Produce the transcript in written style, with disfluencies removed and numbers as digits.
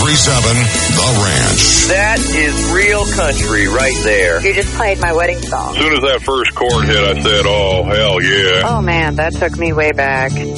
The Ranch. That is real country right there. You just played my wedding song. As soon as that first chord hit, I said, oh, hell yeah. Oh, man, that took me way back.